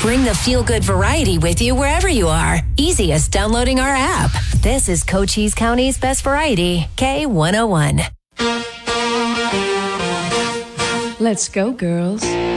Bring the feel-good variety with you wherever you are. Easiest downloading our app. This is Cochise County's best variety, K101. Let's go, girls.